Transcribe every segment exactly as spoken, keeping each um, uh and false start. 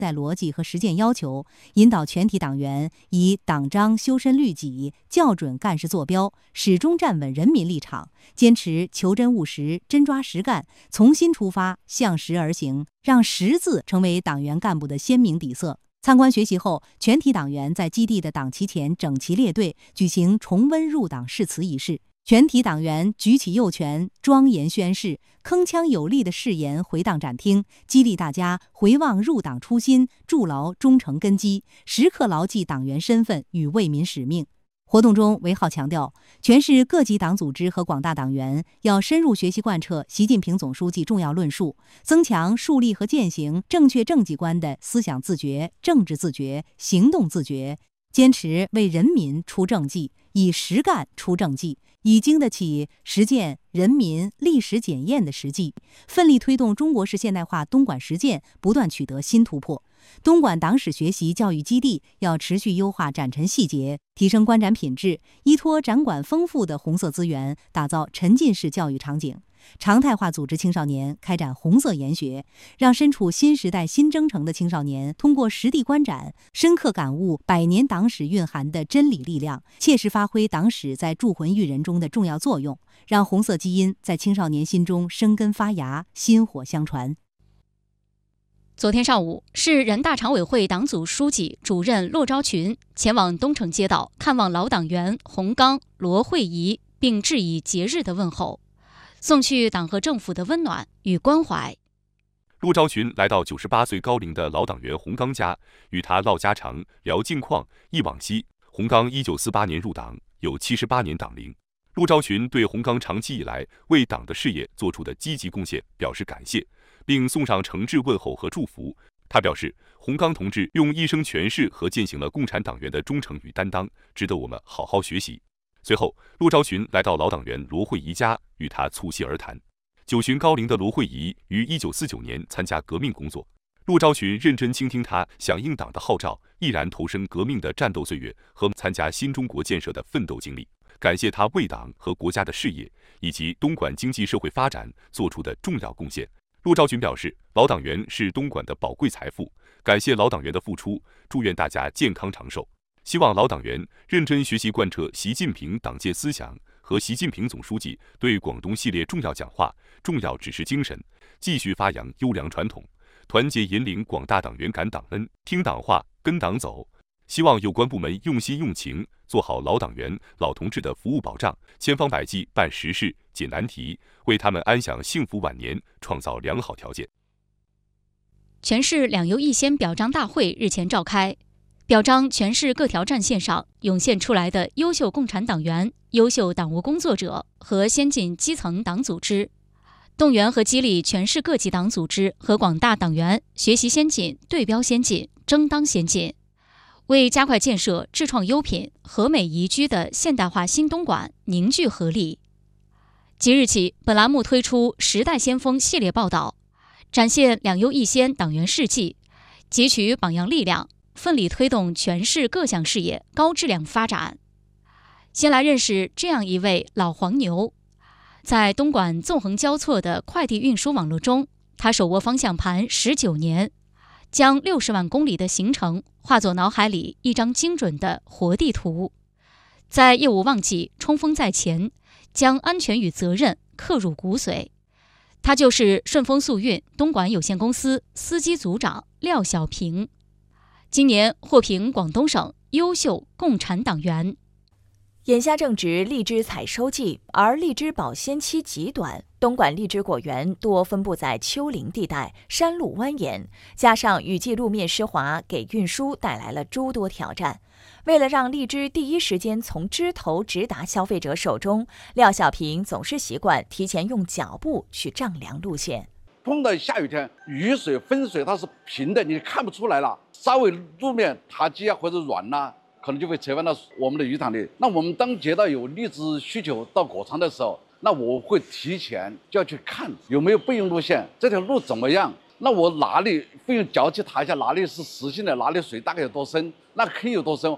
带逻辑和实践要求，引导全体党员以党章修身律己、校准干事坐标，始终站稳人民立场，坚持求真务实、真抓实干，从心出发，向实而行，让实字成为党员干部的鲜明底色。参观学习后，全体党员在基地的党旗前整齐列队，举行重温入党誓词仪式。全体党员举起右拳，庄严宣誓，铿锵有力的誓言回荡展厅，激励大家回望入党初心，筑牢忠诚根基，时刻牢记党员身份与为民使命。活动中，韦浩强调，全市各级党组织和广大党员要深入学习贯彻习近平总书记重要论述，增强树立和践行正确政绩观的思想自觉、政治自觉、行动自觉，坚持为人民出政绩，以实干出政绩，以经得起实践人民历史检验的实际，奋力推动中国式现代化东莞实践不断取得新突破。东莞党史学习教育基地要持续优化展陈细节，提升观展品质，依托展馆丰富的红色资源，打造沉浸式教育场景，常态化组织青少年开展红色研学，让身处新时代新征程的青少年通过实地观展，深刻感悟百年党史蕴含的真理力量，切实发挥党史在铸魂育人中的重要作用，让红色基因在青少年心中生根发芽，薪火相传。 昨天上午，市人大常委会党组书记、主任骆昭群前往东城街道看望老党员洪刚、罗慧仪，并致以节日的问候，送去党和政府的温暖与关怀。 骆昭群来到九十八岁高龄的老党员洪刚家，与他唠家常、聊近况、忆往昔。洪刚一九四八年入党，有七十八年党龄。骆昭群对洪刚长期以来为党的事业做出的积极贡献表示感谢，并送上诚挚问候和祝福。他表示，洪刚同志用一生诠释和践行了共产党员的忠诚与担当，值得我们好好学习。随后，骆昭群来到老党员罗慧仪家，与他促膝而谈。九旬高龄的罗慧仪于一九四九年参加革命工作，骆昭群认真倾听他响应党的号召，毅然投身革命的战斗岁月和参加新中国建设的奋斗经历，感谢他为党和国家的事业以及东莞经济社会发展做出的重要贡献。骆昭群表示，老党员是东莞的宝贵财富，感谢老党员的付出，祝愿大家健康长寿。希望老党员认真学习贯彻习近平党建思想和习近平总书记对广东系列重要讲话、重要指示精神，继续发扬优良传统，团结引领广大党员感党恩、听党话、跟党走。希望有关部门用心用情，做好老党员、老同志的服务保障，千方百计办实事、解难题，为他们安享幸福晚年创造良好条件。 全市两优一先表彰大会日前召开，表彰全市各条战线上涌现出来的优秀共产党员、优秀党务工作者和先进基层党组织，动员和激励全市各级党组织和广大党员学习先进、对标先进、争当先进，为加快建设智创优品、和美宜居的现代化新东莞凝聚合力。即日起，本栏目推出时代先锋系列报道，展现两优一先党员事迹，汲取榜样力量，奋力推动全市各项事业高质量发展。先来认识这样一位老黄牛。在东莞纵横交错的快递运输网络中，他手握方向盘十九年，将六十万公里的行程化作脑海里一张精准的活地图，在业务旺季冲锋在前，将安全与责任刻入骨髓。他就是顺丰速运东莞有限公司司机组长廖小平，今年获评广东省优秀共产党员。 眼下正值荔枝采收季，而荔枝保鲜期极短，东莞荔枝果园多分布在丘陵地带，山路蜿蜒，加上雨季路面湿滑，给运输带来了诸多挑战。为了让荔枝第一时间从枝头直达消费者手中，廖小平总是习惯提前用脚步去丈量路线。 碰到下雨天，雨水、风水它是平的，你看不出来了，稍微路面塌积啊或者软呐、啊，可能就会侧翻到我们的鱼塘里。那我们当接到有荔枝需求到果场的时候，那我会提前就要去看有没有备用路线，这条路怎么样？那我哪里会用脚去踏一下，哪里是实心的，哪里水大概有多深，那坑有多深。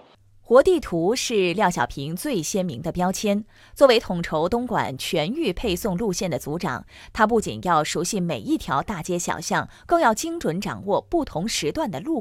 活地图是廖小平最鲜明的标签。作为统筹东莞全域配送路线的组长，他不仅要熟悉每一条大街小巷，更要精准掌握不同时段的路